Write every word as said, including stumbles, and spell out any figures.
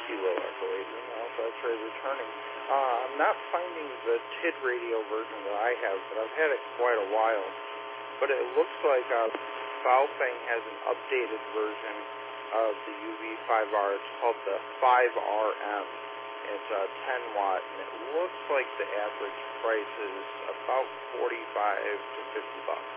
Kilo Echo eight Alpha X-ray returning. Uh, I'm not finding the T I D radio version that I have, but I've had it quite a while. But it looks like uh, Baofeng has an updated version of the U V five R. It's called the five R M. It's a ten watt, and it looks like the average price is about forty-five to fifty bucks.